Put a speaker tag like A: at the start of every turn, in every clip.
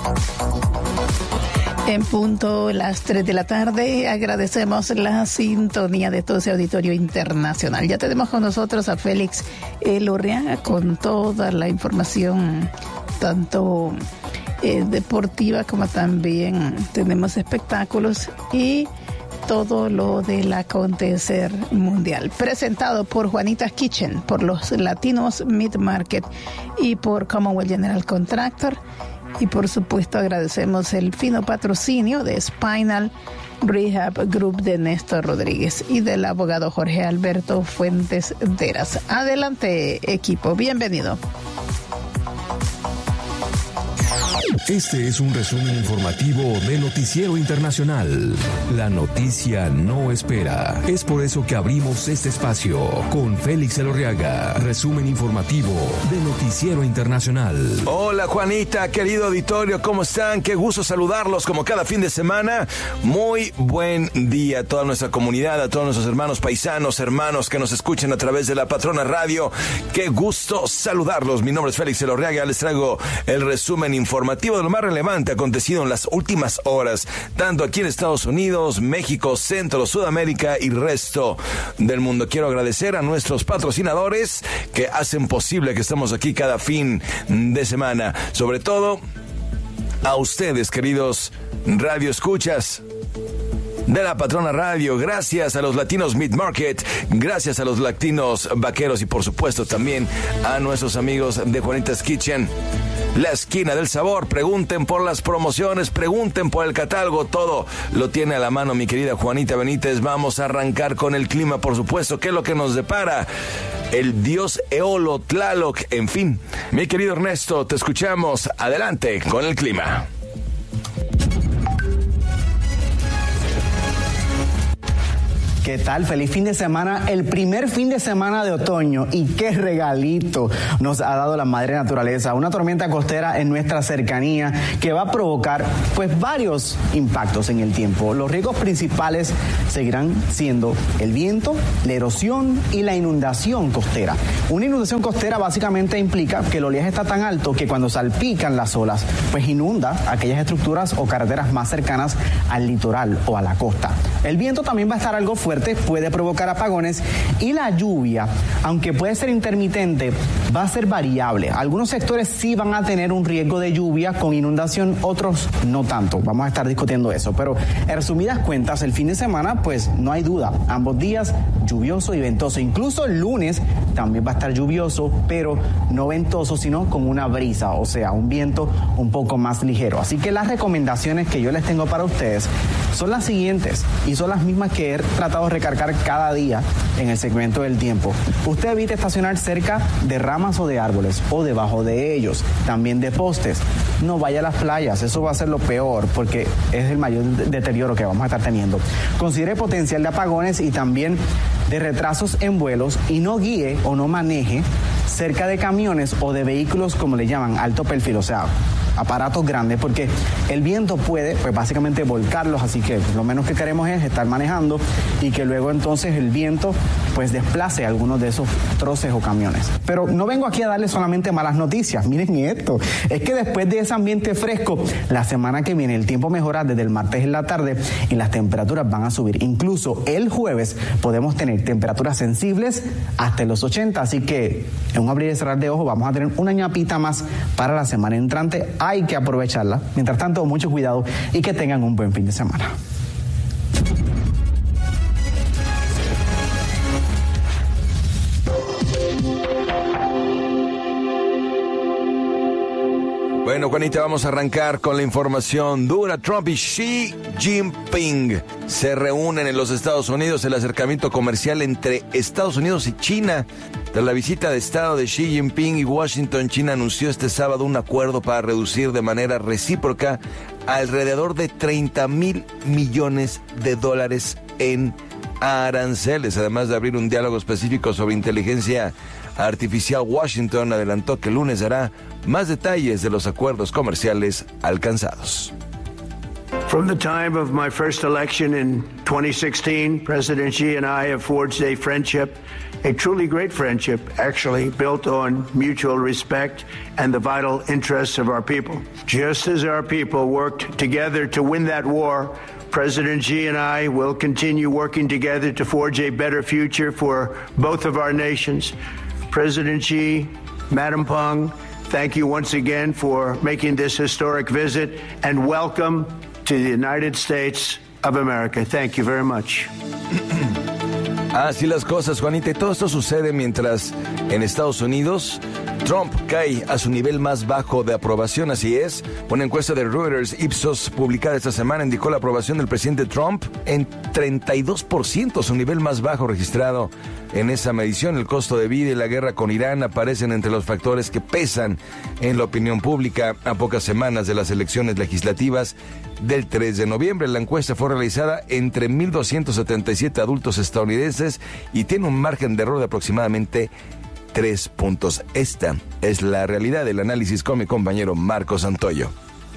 A: En punto las 3 de la tarde, agradecemos la sintonía de todo ese auditorio internacional. Ya tenemos con nosotros a Félix Elorriaga con toda la información, tanto deportiva como también tenemos espectáculos y todo lo del acontecer mundial. Presentado por Juanita's Kitchen, por los Latinos Meat Market y por Commonwealth General Contractor. Y por supuesto agradecemos el fino patrocinio de Spinal Rehab Group de Néstor Rodríguez y del abogado Jorge Alberto Fuentes Deras. Adelante, equipo, bienvenido.
B: Este es un resumen informativo de Noticiero Internacional. La noticia no espera. Es por eso que abrimos este espacio con Félix Elorriaga. Resumen informativo de Noticiero Internacional.
C: Hola Juanita, querido auditorio, ¿cómo están? Qué gusto saludarlos como cada fin de semana. Muy buen día a toda nuestra comunidad, a todos nuestros hermanos paisanos, hermanos que nos escuchan a través de la Patrona Radio. Qué gusto saludarlos. Mi nombre es Félix Elorriaga. Les traigo el resumen informativo de lo más relevante acontecido en las últimas horas, tanto aquí en Estados Unidos, México, Centro, Sudamérica y resto del mundo. Quiero agradecer a nuestros patrocinadores que hacen posible que estemos aquí cada fin de semana. Sobre todo a ustedes, queridos radioescuchas de la Patrona Radio, gracias a los Latinos Meat Market, gracias a los Latinos Vaqueros y por supuesto también a nuestros amigos de Juanita's Kitchen, la esquina del sabor. Pregunten por las promociones, pregunten por el catálogo, todo lo tiene a la mano mi querida Juanita Benítez. Vamos a arrancar con el clima, por supuesto, ¿qué es lo que nos depara? El dios Eolo Tlaloc, en fin. Mi querido Ernesto, te escuchamos, adelante con el clima.
D: ¿Qué tal? Feliz fin de semana, el primer fin de semana de otoño, y qué regalito nos ha dado la madre naturaleza, una tormenta costera en nuestra cercanía que va a provocar pues varios impactos en el tiempo. Los riesgos principales seguirán siendo el viento, la erosión y la inundación costera. Una inundación costera básicamente implica que el oleaje está tan alto que cuando salpican las olas pues inunda aquellas estructuras o carreteras más cercanas al litoral o a la costa. El viento también va a estar algo fuerte, puede provocar apagones, y la lluvia, aunque puede ser intermitente, va a ser variable. Algunos sectores sí van a tener un riesgo de lluvia con inundación, otros no tanto. Vamos a estar discutiendo eso, pero en resumidas cuentas, el fin de semana pues no hay duda, ambos días lluvioso y ventoso. Incluso el lunes también va a estar lluvioso, pero no ventoso, sino con una brisa, o sea, un viento un poco más ligero. Así que las recomendaciones que yo les tengo para ustedes son las siguientes, y son las mismas que he tratado de recargar cada día en el segmento del tiempo. Usted evite estacionar cerca de ramas o de árboles, o debajo de ellos, también de postes. No vaya a las playas, eso va a ser lo peor, porque es el mayor deterioro que vamos a estar teniendo. Considere potencial de apagones y también de retrasos en vuelos, y no guíe o no maneje cerca de camiones o de vehículos, como le llaman, alto perfil, o sea, aparatos grandes, porque el viento puede pues básicamente volcarlos, así que lo menos que queremos es estar manejando y que luego entonces el viento pues desplace algunos de esos troces o camiones. Pero no vengo aquí a darles solamente malas noticias, miren esto, es que después de ese ambiente fresco, la semana que viene el tiempo mejora desde el martes en la tarde y las temperaturas van a subir. Incluso el jueves podemos tener temperaturas sensibles hasta los 80, así que en un abrir y cerrar de ojos vamos a tener una ñapita más para la semana entrante. Hay que aprovecharla. Mientras tanto, mucho cuidado y que tengan un buen fin de semana.
C: Bueno, Juanita, vamos a arrancar con la información dura. Trump y Xi Jinping se reúnen en los Estados Unidos. El acercamiento comercial entre Estados Unidos y China. Tras la visita de Estado de Xi Jinping y Washington, China anunció este sábado un acuerdo para reducir de manera recíproca alrededor de $30,000 millones en aranceles. Además de abrir un diálogo específico sobre inteligencia artificial, Washington adelantó que el lunes dará más detalles de los acuerdos comerciales alcanzados.
E: From the time of my first election in 2016, President Xi and I have forged a friendship a truly great friendship, actually built on mutual respect and the vital interests of our people. Just as our people worked together to win that war, President Xi and I will continue working together to forge a better future for both of our nations. President Xi, Madam Peng, thank you once again for making this historic visit, and welcome to the United States of America. Thank you very much.
C: Así las cosas, Juanita, y todo esto sucede mientras en Estados Unidos Trump cae a su nivel más bajo de aprobación. Así es, una encuesta de Reuters Ipsos publicada esta semana indicó la aprobación del presidente Trump en 32%, su nivel más bajo registrado en esa medición. El costo de vida y la guerra con Irán aparecen entre los factores que pesan en la opinión pública a pocas semanas de las elecciones legislativas del 3 de noviembre. La encuesta fue realizada entre 1,277 adultos estadounidenses y tiene un margen de error de aproximadamente 3 puntos. Esta es la realidad del análisis con mi compañero Marcos Santoyo.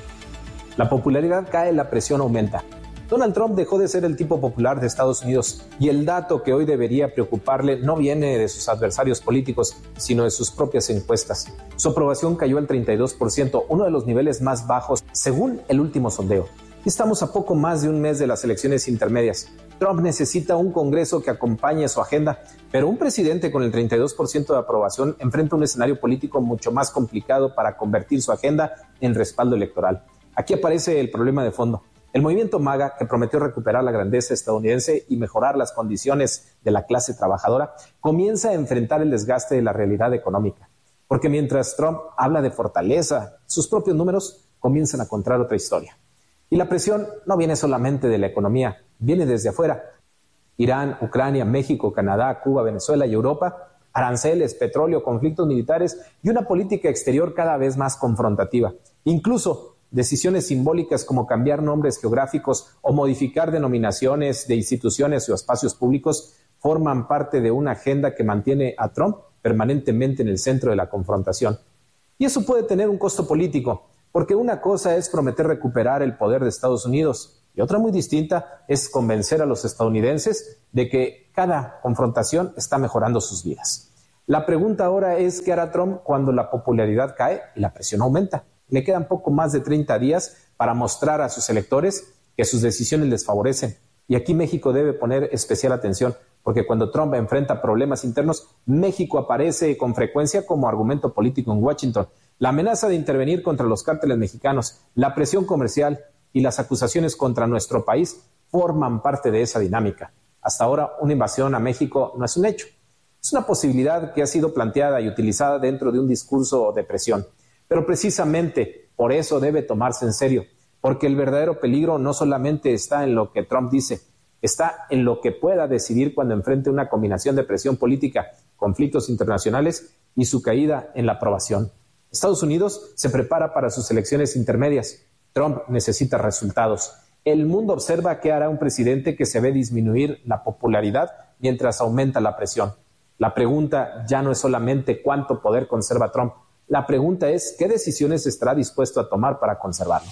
F: La popularidad cae, la presión aumenta. Donald Trump dejó de ser el tipo popular de Estados Unidos y el dato que hoy debería preocuparle no viene de sus adversarios políticos, sino de sus propias encuestas. Su aprobación cayó al 32%, uno de los niveles más bajos según el último sondeo. Estamos a poco más de un mes de las elecciones intermedias. Trump necesita un Congreso que acompañe su agenda, pero un presidente con el 32% de aprobación enfrenta un escenario político mucho más complicado para convertir su agenda en respaldo electoral. Aquí aparece el problema de fondo. El movimiento MAGA, que prometió recuperar la grandeza estadounidense y mejorar las condiciones de la clase trabajadora, comienza a enfrentar el desgaste de la realidad económica. Porque mientras Trump habla de fortaleza, sus propios números comienzan a contar otra historia. Y la presión no viene solamente de la economía, viene desde afuera. Irán, Ucrania, México, Canadá, Cuba, Venezuela y Europa, aranceles, petróleo, conflictos militares y una política exterior cada vez más confrontativa. Incluso decisiones simbólicas como cambiar nombres geográficos o modificar denominaciones de instituciones o espacios públicos forman parte de una agenda que mantiene a Trump permanentemente en el centro de la confrontación. Y eso puede tener un costo político, porque una cosa es prometer recuperar el poder de Estados Unidos y otra muy distinta es convencer a los estadounidenses de que cada confrontación está mejorando sus vidas. La pregunta ahora es ¿qué hará Trump cuando la popularidad cae y la presión aumenta? Le quedan poco más de 30 días para mostrar a sus electores que sus decisiones les favorecen. Y aquí México debe poner especial atención, porque cuando Trump enfrenta problemas internos, México aparece con frecuencia como argumento político en Washington. La amenaza de intervenir contra los cárteles mexicanos, la presión comercial y las acusaciones contra nuestro país forman parte de esa dinámica. Hasta ahora, una invasión a México no es un hecho. Es una posibilidad que ha sido planteada y utilizada dentro de un discurso de presión. Pero precisamente por eso debe tomarse en serio, porque el verdadero peligro no solamente está en lo que Trump dice, está en lo que pueda decidir cuando enfrente una combinación de presión política, conflictos internacionales y su caída en la aprobación. Estados Unidos se prepara para sus elecciones intermedias. Trump necesita resultados. El mundo observa qué hará un presidente que se ve disminuir la popularidad mientras aumenta la presión. La pregunta ya no es solamente cuánto poder conserva Trump. La pregunta es, ¿qué decisiones estará dispuesto a tomar para conservarlo?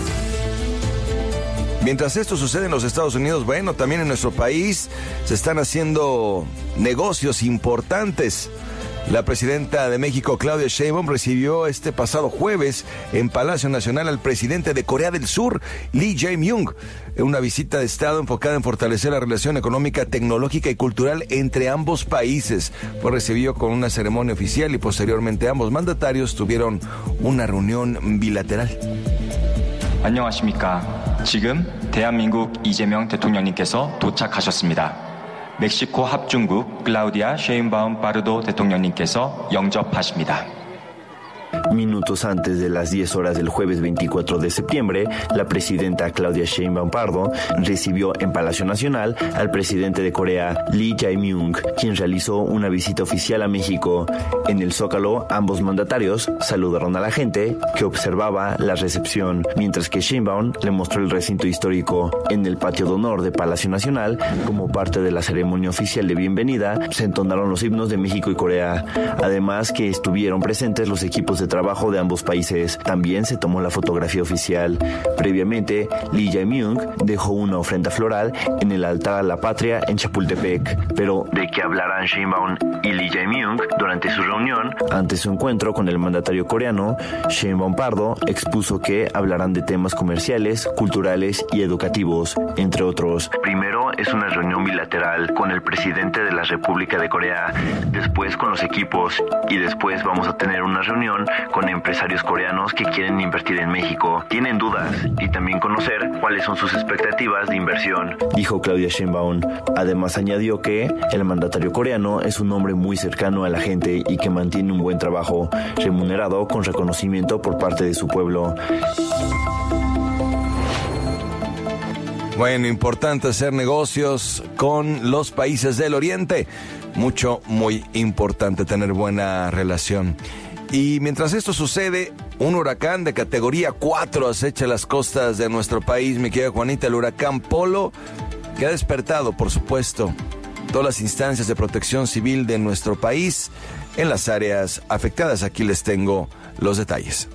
C: Mientras esto sucede en los Estados Unidos, bueno, también en nuestro país se están haciendo negocios importantes. La presidenta de México, Claudia Sheinbaum, recibió este pasado jueves en Palacio Nacional al presidente de Corea del Sur, Lee Jae-myung, en una visita de Estado enfocada en fortalecer la relación económica, tecnológica y cultural entre ambos países. Fue recibido con una ceremonia oficial y posteriormente ambos mandatarios tuvieron una reunión bilateral.
G: 안녕하십니까. 지금 대한민국 이재명 대통령님께서 도착하셨습니다. 멕시코 합중국 클라우디아 셰인바움 파르도 대통령님께서 영접하십니다.
H: Minutos antes de las 10 horas del jueves 24 de septiembre, la presidenta Claudia Sheinbaum Pardo recibió en Palacio Nacional al presidente de Corea, Lee Jae-myung, quien realizó una visita oficial a México. En el Zócalo, ambos mandatarios saludaron a la gente que observaba la recepción, mientras que Sheinbaum le mostró el recinto histórico. En el patio de honor de Palacio Nacional, como parte de la ceremonia oficial de bienvenida, se entonaron los himnos de México y Corea, además que estuvieron presentes los equipos de trabajo trabajo de ambos países. También se tomó la fotografía oficial. Previamente, Lee Jae-myung dejó una ofrenda floral en el altar a la patria en Chapultepec. Pero de que hablarán Sheinbaum y Lee Jae-myung durante su reunión, ante su encuentro con el mandatario coreano, Sheinbaum Pardo expuso que hablarán de temas comerciales, culturales y educativos, entre otros. Primero es una reunión bilateral con el presidente de la República de Corea, después con los equipos y después vamos a tener una reunión con empresarios coreanos que quieren invertir en México. Tienen dudas y también conocer cuáles son sus expectativas de inversión, dijo Claudia Sheinbaum. Además añadió que el mandatario coreano es un hombre muy cercano a la gente y que mantiene un buen trabajo, remunerado con reconocimiento por parte de su pueblo.
C: Bueno, importante hacer negocios con los países del Oriente. Muy importante tener buena relación. Y mientras esto sucede, un huracán de categoría 4 acecha las costas de nuestro país, mi querida Juanita, el huracán Polo, que ha despertado, por supuesto, todas las instancias de protección civil de nuestro país en las áreas afectadas. Aquí les tengo los detalles.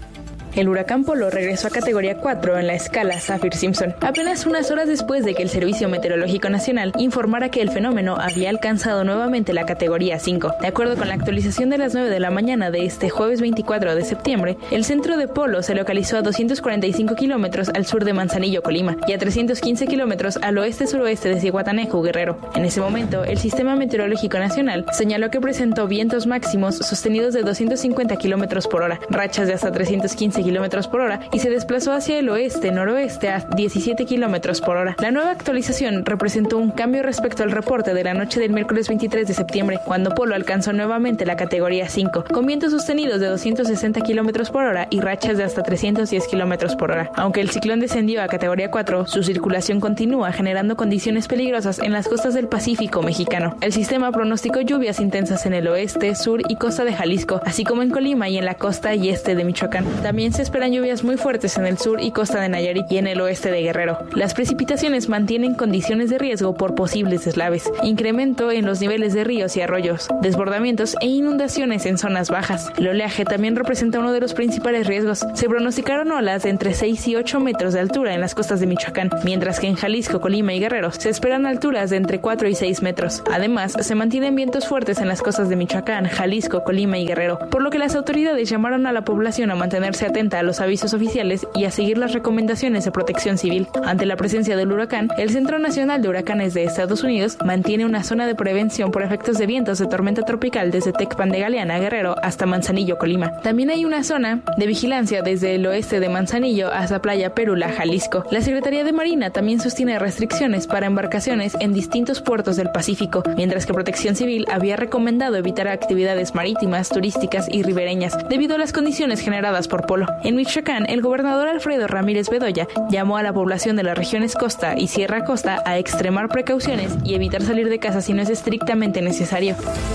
I: El huracán Polo regresó a categoría 4 en la escala Saffir-Simpson, apenas unas horas después de que el Servicio Meteorológico Nacional informara que el fenómeno había alcanzado nuevamente la categoría 5. De acuerdo con la actualización de las 9 de la mañana de este jueves 24 de septiembre, el centro de Polo se localizó a 245 kilómetros al sur de Manzanillo, Colima, y a 315 kilómetros al oeste-suroeste de Zihuatanejo, Guerrero. En ese momento, el Sistema Meteorológico Nacional señaló que presentó vientos máximos sostenidos de 250 kilómetros por hora, rachas de hasta 315 kilómetros por hora y se desplazó hacia el oeste-noroeste a 17 kilómetros por hora. La nueva actualización representó un cambio respecto al reporte de la noche del miércoles 23 de septiembre, cuando Polo alcanzó nuevamente la categoría 5, con vientos sostenidos de 260 kilómetros por hora y rachas de hasta 310 kilómetros por hora. Aunque el ciclón descendió a categoría 4, su circulación continúa generando condiciones peligrosas en las costas del Pacífico mexicano. El sistema pronosticó lluvias intensas en el oeste, sur y costa de Jalisco, así como en Colima y en la costa y este de Michoacán. También se esperan lluvias muy fuertes en el sur y costa de Nayarit y en el oeste de Guerrero. Las precipitaciones mantienen condiciones de riesgo por posibles deslaves, incremento en los niveles de ríos y arroyos, desbordamientos e inundaciones en zonas bajas. El oleaje también representa uno de los principales riesgos. Se pronosticaron olas de entre 6 y 8 metros de altura en las costas de Michoacán, mientras que en Jalisco, Colima y Guerrero se esperan alturas de entre 4 y 6 metros. Además, se mantienen vientos fuertes en las costas de Michoacán, Jalisco, Colima y Guerrero, por lo que las autoridades llamaron a la población a mantenerse atenta a los avisos oficiales y a seguir las recomendaciones de protección civil. Ante la presencia del huracán, el Centro Nacional de Huracanes de Estados Unidos mantiene una zona de prevención por efectos de vientos de tormenta tropical desde Tecpan de Galeana, Guerrero, hasta Manzanillo, Colima. También hay una zona de vigilancia desde el oeste de Manzanillo hasta Playa Perula, Jalisco. La Secretaría de Marina también sostiene restricciones para embarcaciones en distintos puertos del Pacífico, mientras que Protección Civil había recomendado evitar actividades marítimas, turísticas y ribereñas debido a las condiciones generadas por Polo. En Michoacán, el gobernador Alfredo Ramírez Bedoya llamó a la población de las regiones Costa y Sierra Costa a extremar precauciones y evitar salir de casa si no es estrictamente necesario.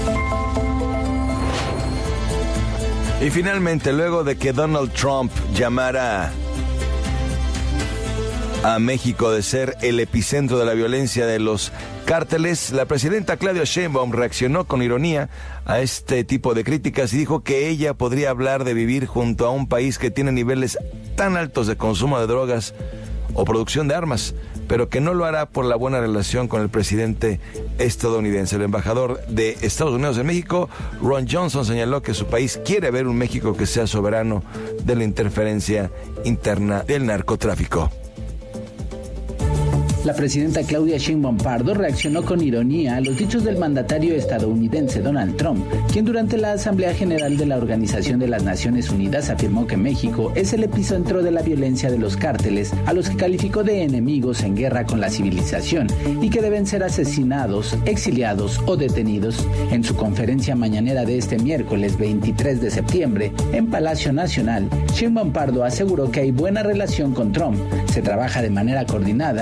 C: Y finalmente, luego de que Donald Trump llamara a México de ser el epicentro de la violencia de los cárteles, la presidenta Claudia Sheinbaum reaccionó con ironía a este tipo de críticas y dijo que ella podría hablar de vivir junto a un país que tiene niveles tan altos de consumo de drogas o producción de armas, pero que no lo hará por la buena relación con el presidente estadounidense. El embajador de Estados Unidos en México, Ron Johnson, señaló que su país quiere ver un México que sea soberano de la interferencia interna del narcotráfico.
J: La presidenta Claudia Sheinbaum Pardo reaccionó con ironía a los dichos del mandatario estadounidense Donald Trump, quien durante la Asamblea General de la Organización de las Naciones Unidas afirmó que México es el epicentro de la violencia de los cárteles, a los que calificó de enemigos en guerra con la civilización y que deben ser asesinados, exiliados o detenidos. En su conferencia mañanera de este miércoles 23 de septiembre en Palacio Nacional, Sheinbaum Pardo aseguró que hay buena relación con Trump, se trabaja de manera coordinada y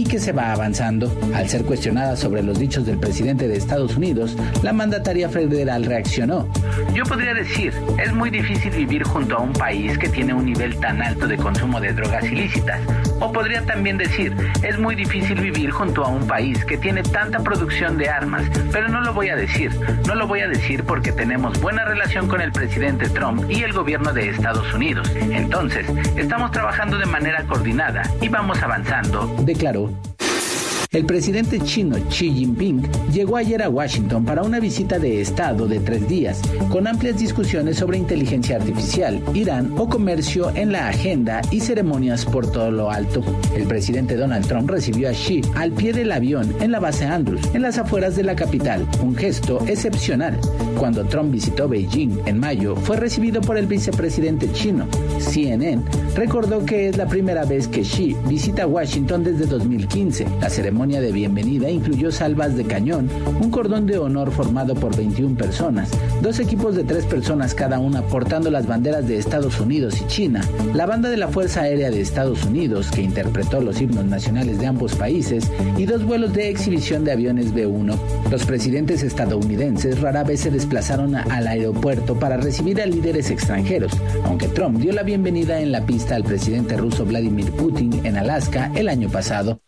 J: que se va avanzando. Al ser cuestionada sobre los dichos del presidente de Estados Unidos, la mandataria federal reaccionó.
K: Yo podría decir, es muy difícil vivir junto a un país que tiene un nivel tan alto de consumo de drogas ilícitas. O podría también decir, es muy difícil vivir junto a un país que tiene tanta producción de armas, pero no lo voy a decir. No lo voy a decir porque tenemos buena relación con el presidente Trump y el gobierno de Estados Unidos. Entonces, estamos trabajando de manera coordinada y vamos avanzando,
J: declaró. El presidente chino Xi Jinping llegó ayer a Washington para una visita de Estado de 3 días, con amplias discusiones sobre inteligencia artificial, Irán o comercio en la agenda y ceremonias por todo lo alto. El presidente Donald Trump recibió a Xi al pie del avión en la base Andrews, en las afueras de la capital, un gesto excepcional. Cuando Trump visitó Beijing en mayo, fue recibido por el vicepresidente chino. CNN recordó que es la primera vez que Xi visita Washington desde 2015. La ceremonia de bienvenida incluyó salvas de cañón, un cordón de honor formado por 21 personas, 2 equipos de 3 personas cada una portando las banderas de Estados Unidos y China, la banda de la Fuerza Aérea de Estados Unidos que interpretó los himnos nacionales de ambos países y 2 vuelos de exhibición de aviones B-1. Los presidentes estadounidenses rara vez se desplazaron al aeropuerto para recibir a líderes extranjeros, aunque Trump dio la bienvenida en la pista al presidente ruso Vladimir Putin en Alaska el año pasado.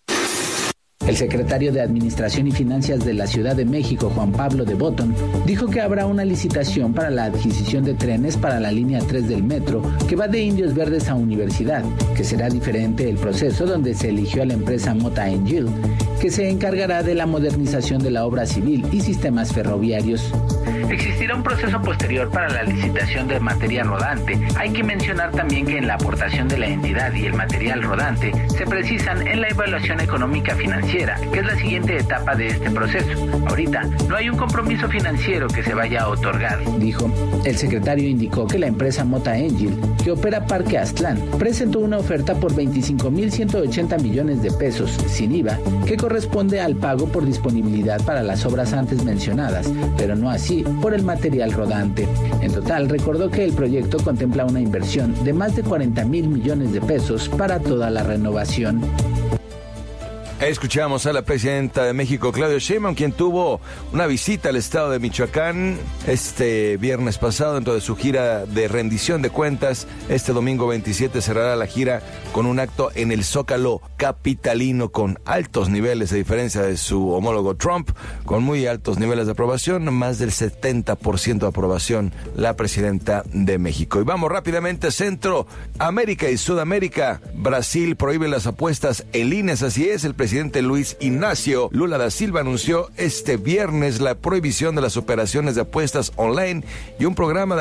J: El secretario de Administración y Finanzas de la Ciudad de México, Juan Pablo de Botton, dijo que habrá una licitación para la adquisición de trenes para la línea 3 del metro que va de Indios Verdes a Universidad, que será diferente el proceso donde se eligió a la empresa Mota Engil, que se encargará de la modernización de la obra civil y sistemas ferroviarios.
K: Existirá un proceso posterior para la licitación del material rodante. Hay que mencionar también que en la aportación de la entidad y el material rodante se precisan en la evaluación económica financiera, que es la siguiente etapa de este proceso. Ahorita no hay un compromiso financiero que se vaya a otorgar,
J: dijo. El secretario indicó que la empresa Mota Engil, que opera Parque Aztlán, presentó una oferta por 25.180 millones de pesos, sin IVA, que corresponde al pago por disponibilidad para las obras antes mencionadas, pero no así por el material rodante. En total, recordó que el proyecto contempla una inversión de más de 40,000 millones de pesos para toda la renovación.
C: Escuchamos a la presidenta de México, Claudia Sheinbaum, quien tuvo una visita al estado de Michoacán este viernes pasado dentro de su gira de rendición de cuentas. Este domingo 27 cerrará la gira con un acto en el Zócalo capitalino con altos niveles, a diferencia de su homólogo Trump, con muy altos niveles de aprobación, más del 70% de aprobación la presidenta de México. Y vamos rápidamente a Centroamérica y Sudamérica. Brasil prohíbe las apuestas en líneas, así es. El presidente Luis Ignacio Lula da Silva anunció este viernes la prohibición de las operaciones de apuestas online y un programa de